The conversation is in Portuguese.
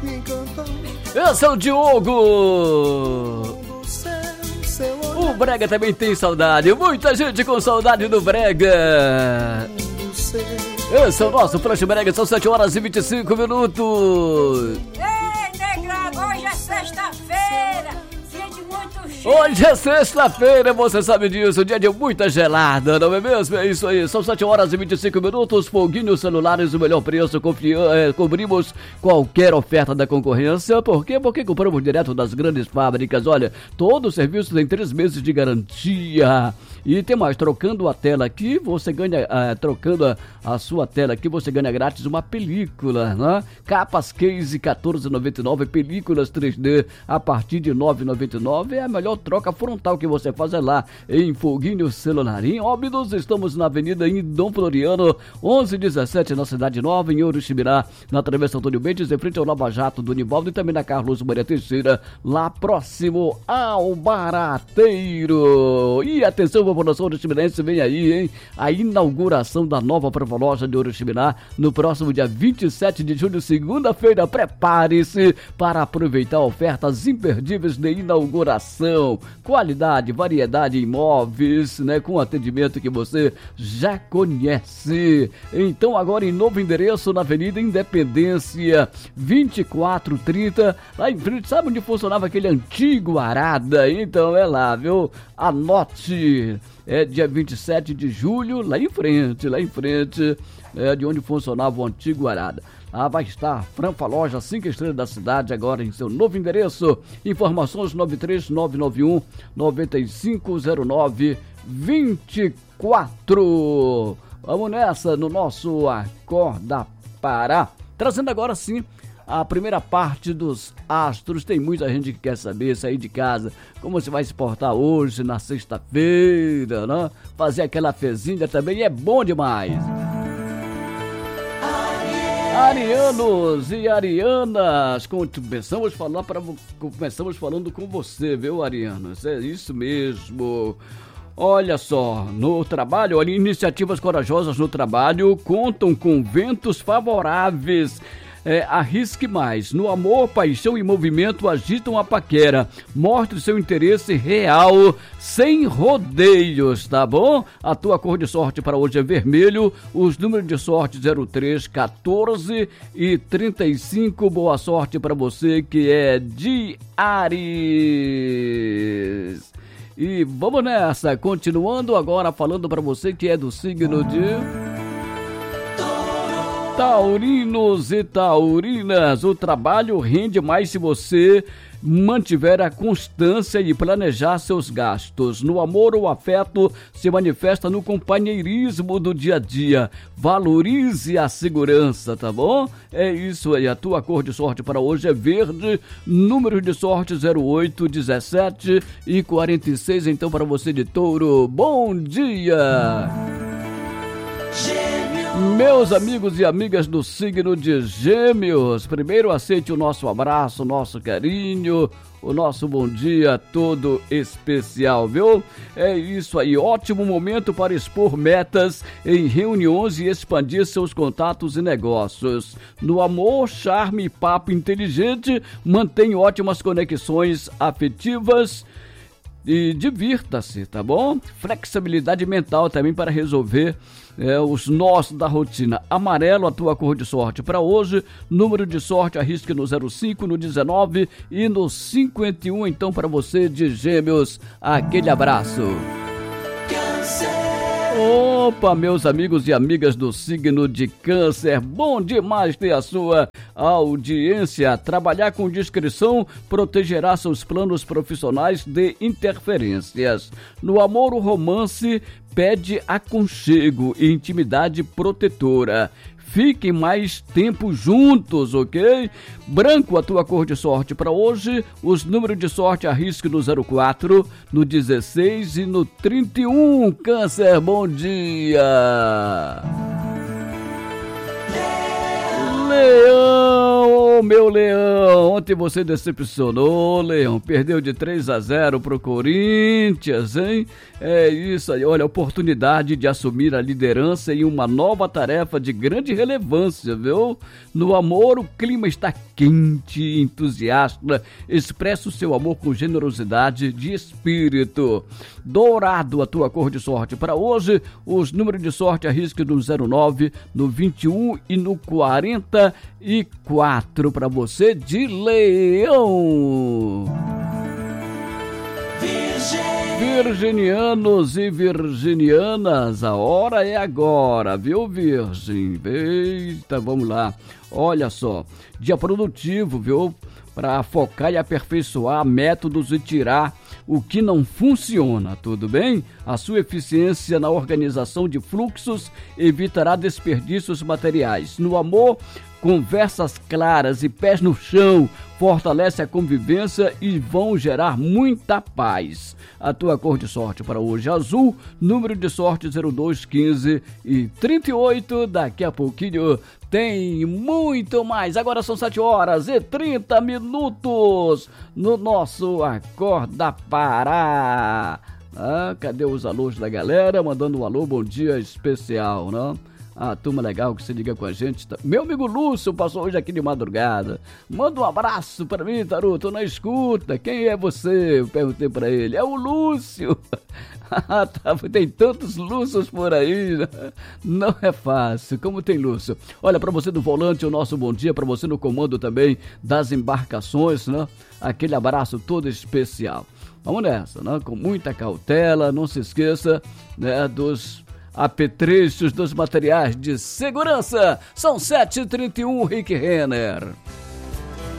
Eu sou o Diogo. O Brega também tem saudade. Muita gente com saudade do Brega. Esse é o nosso Flash Brega. São 7 horas e 25 minutos. Ei, negrado, hoje é sexta-feira. Dia de muito cheiro. Hoje é sexta-feira, você sabe disso. Dia de muita gelada, não é mesmo? É isso aí. São 7 horas e 25 minutos. Foguinhos celulares, o melhor preço. Cobrimos qualquer oferta da concorrência. Por quê? Porque compramos direto das grandes fábricas. Olha, todo o serviço tem 3 meses de garantia. E tem mais, trocando a tela aqui, você ganha, trocando a sua tela aqui, você ganha grátis uma película, né? Capas Case R$14,99, películas 3D a partir de R$9,99. É a melhor troca frontal que você faz lá em Foguinho Celular. Em Óbidos, estamos na Avenida Dom Floriano, 1117, na Cidade Nova, em Uruxibirá, na Travessa Antônio Mendes, em frente ao Lava Jato do Nivaldo e também na Carlos Maria Teixeira, lá próximo ao Barateiro. E atenção, população uruxibirense, vem aí, hein? A inauguração da nova loja de Uruxibirá no próximo dia 27 de julho, segunda-feira. Prepare-se para aproveitar ofertas imperdíveis de inauguração. Qualidade, variedade em imóveis, né? Com atendimento que você já conhece. Então agora em novo endereço na Avenida Independência 2430, lá em frente, sabe onde funcionava aquele antigo Arada? Então é lá, viu? Anote. É dia 27 de julho, lá em frente, é de onde funcionava o antigo Arada. Lá vai estar Franfa Loja, 5 estrelas da cidade, agora em seu novo endereço. Informações 93991 950924. Vamos nessa no nosso Acorda Pará. Trazendo agora sim a primeira parte dos astros. Tem muita gente que quer saber, sair de casa, como você vai se portar hoje, na sexta-feira, né? Fazer aquela fezinha também é bom demais. Arianos e arianas, começamos falando com você, viu, arianos? É isso mesmo. Olha só, no trabalho, olha, iniciativas corajosas no trabalho contam com ventos favoráveis. Arrisque mais. No amor, paixão e movimento agitam a paquera. Mostre seu interesse real, sem rodeios, tá bom? A tua cor de sorte para hoje é vermelho. Os números de sorte 03, 14 e 35. Boa sorte para você que é de Áries. E vamos nessa, continuando agora falando para você que é do signo de Taurinos e taurinas. O trabalho rende mais se você mantiver a constância e planejar seus gastos. No amor, o afeto se manifesta no companheirismo do dia a dia. Valorize a segurança, tá bom? É isso aí, a tua cor de sorte para hoje é verde, número de sorte 08, 17 e 46, então para você de Touro, bom dia! Meus amigos e amigas do signo de Gêmeos, primeiro aceite o nosso abraço, o nosso carinho, o nosso bom dia todo especial, viu? É isso aí, ótimo momento para expor metas em reuniões e expandir seus contatos e negócios. No amor, charme e papo inteligente, mantém ótimas conexões afetivas. E divirta-se, tá bom? Flexibilidade mental também para resolver os nós da rotina. Amarelo, a tua cor de sorte para hoje. Número de sorte, arrisque no 05, no 19 e no 51. Então, para você de Gêmeos, aquele abraço. Opa, meus amigos e amigas do signo de Câncer, bom demais ter a sua audiência. Trabalhar com discrição protegerá seus planos profissionais de interferências. No amor, o romance pede aconchego e intimidade protetora. Fiquem mais tempo juntos, ok? Branco, a tua cor de sorte para hoje. Os números de sorte, arrisque no 04, no 16 e no 31. Câncer, bom dia! Leão, meu Leão, ontem você decepcionou, Leão, perdeu de 3-0 pro Corinthians, hein? É isso aí, olha, oportunidade de assumir a liderança em uma nova tarefa de grande relevância, viu? No amor, o clima está quente e entusiasta, expressa o seu amor com generosidade de espírito. Dourado, a tua cor de sorte para hoje, os números de sorte arrisque no 09, no 21 e no 44 para você de Leão. Virginianos e virginianas, a hora é agora, viu, Virgem? Eita, vamos lá. Olha só, dia produtivo, viu? Para focar e aperfeiçoar métodos e tirar o que não funciona, tudo bem? A sua eficiência na organização de fluxos evitará desperdícios materiais. No amor, conversas claras e pés no chão fortalece a convivência e vão gerar muita paz. A tua cor de sorte para hoje, azul, número de sorte 02, 15 e 38. Daqui a pouquinho tem muito mais. Agora são 7h30 no nosso Acorda Pará. Cadê os alôs da galera? Mandando um alô, bom dia especial, né? Turma legal que se liga com a gente. Meu amigo Lúcio passou hoje aqui de madrugada. Manda um abraço pra mim, Taru. Tô na escuta. Quem é você? Eu perguntei pra ele. É o Lúcio. Tem tantos Lúcios por aí. Não é fácil. Como tem Lúcio? Olha, pra você do volante, o nosso bom dia. Pra você no comando também das embarcações, né? Aquele abraço todo especial. Vamos nessa, né? Com muita cautela. Não se esqueça, né, dos apetrechos dos materiais de segurança. São 7h31, Rick Renner.